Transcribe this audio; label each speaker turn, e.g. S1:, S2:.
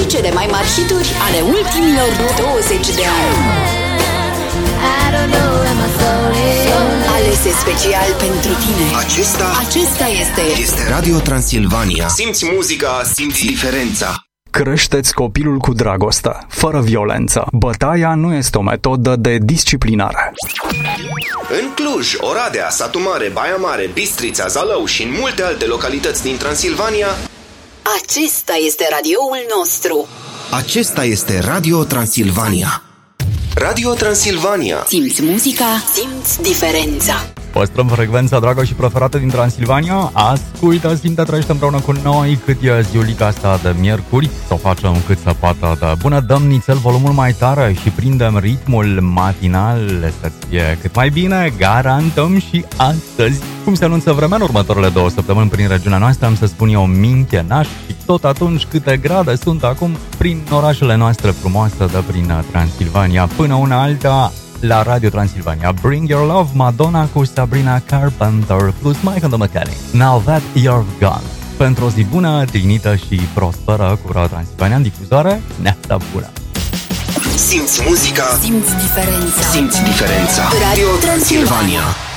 S1: cele mai mari hituri ale ultimilor 20 de ani. Alese special pentru tine. Acesta este
S2: Radio Transilvania. Simți muzica, simți diferența.
S3: Creșteți copilul cu dragoste, fără violență. Bătaia nu este o metodă de disciplinare.
S2: În Cluj, Oradea, Satu Mare, Baia Mare, Bistrița, Zalău și în multe alte localități din Transilvania,
S1: acesta este radioul nostru.
S2: Acesta este Radio Transilvania. Radio Transilvania.
S1: Simți muzica, simți diferența.
S4: Păstrăm frecvența dragă și preferată din Transilvania. Ascultă, simte, trăiește împreună cu noi cât e ziulica asta de miercuri. Să o facem cât să poată de bună. Dăm nițel volumul mai tare și prindem ritmul matinal să fie cât mai bine. Garantăm și astăzi. Cum se anunță vremea în următoarele 2 săptămâni prin regiunea noastră, am să spun eu Minchenaș și tot atunci câte grade sunt acum prin orașele noastre frumoase de prin Transilvania. Până una alta, la Radio Transilvania, Bring Your Love, Madonna cu Sabrina Carpenter plus Michael the Mechanic. Now That You're Gone. Pentru o zi bună, trinită și prosperă cu Radio Transilvania în difuzare, neaptă bună.
S2: Simți muzica,
S1: simți diferența.
S2: Simți diferența.
S1: Radio Transilvania.